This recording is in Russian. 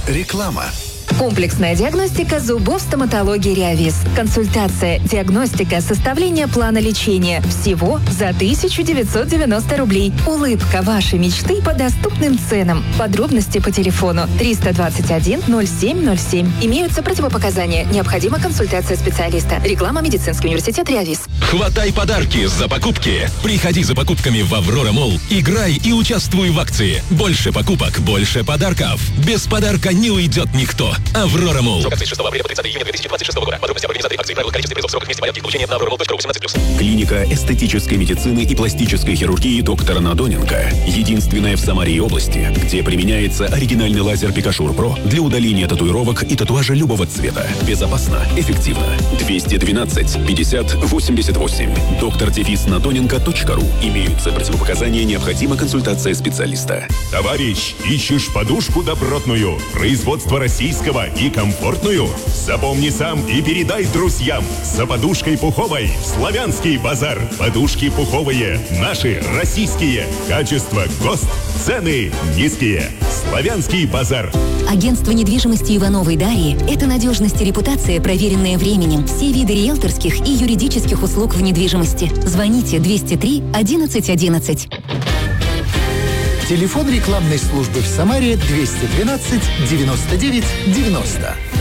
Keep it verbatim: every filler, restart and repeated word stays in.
Реклама. Комплексная диагностика зубов стоматологии Реавиз. Консультация, диагностика, составление плана лечения. Всего за тысяча девятьсот девяносто рублей. Улыбка вашей мечты по доступным ценам. Подробности по телефону триста двадцать один ноль семь ноль семь. Имеются противопоказания. Необходима консультация специалиста. Реклама. Медицинский университет Реавиз. Хватай подарки за покупки. Приходи за покупками в Аврора Молл. Играй и участвуй в акции. Больше покупок, больше подарков. Без подарка не уйдет никто. Аврора Молл. Срок акции с шестого апреля по тридцатое июня две тысячи двадцать шестого года. Подробности об организации акции, правила, количестве призов, сроках, месте, порядке получения на аврора молл точка ру восемнадцать плюс. Клиника эстетической медицины и пластической хирургии доктора Надоненко. Единственная в Самаре области, где применяется оригинальный лазер Пикашур Про для удаления татуировок и татуажа любого цвета. Безопасно, эффективно. двести двенадцать пятьдесят восемьдесят восемь. доктор дефис надоненко точка ру. Имеются противопоказания, необходима консультация специалиста. Товарищ, ищешь подушку добротную, производство российского и комфортную? Запомни сам и передай друзьям. За подушкой пуховой в Славянский базар. Подушки пуховые, наши, российские. Качество ГОСТ, цены низкие. Славянский базар. Агентство недвижимости Ивановой Дарьи – это надежность и репутация, проверенная временем. Все виды риэлторских и юридических услуг в недвижимости. Звоните двести три одиннадцать одиннадцать. Телефон рекламной службы в Самаре двести двенадцать девяносто девять девяносто.